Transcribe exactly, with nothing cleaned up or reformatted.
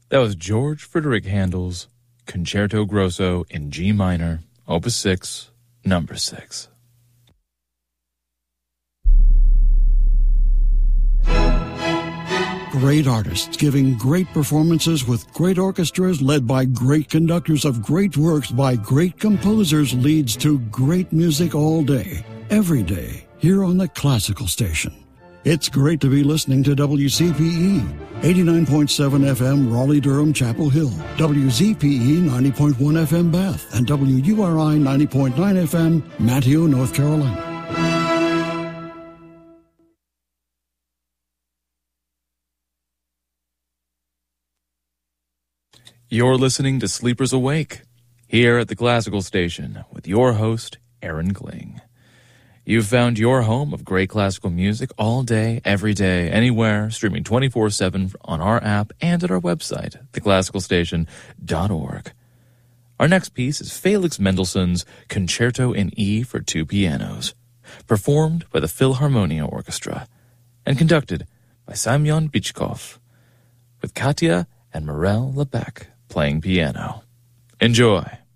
That was George Frederick Handel's Concerto Grosso in G minor, Opus six, number six. Great artists giving great performances with great orchestras led by great conductors of great works by great composers leads to great music all day, every day, here on the Classical Station. It's great to be listening to W C P E, eighty-nine point seven F M Raleigh-Durham Chapel Hill, W Z P E ninety point one F M Bath, and W U R I ninety point nine F M Manteo, North Carolina. You're listening to Sleepers Awake, here at the Classical Station, with your host, Aaron Kling. You've found your home of great classical music all day, every day, anywhere, streaming twenty-four seven on our app and at our website, the classical station dot org. Our next piece is Felix Mendelssohn's Concerto in E for two pianos, performed by the Philharmonia Orchestra, and conducted by Semyon Bychkov, with Katya and Morel Lebec playing piano. Enjoy.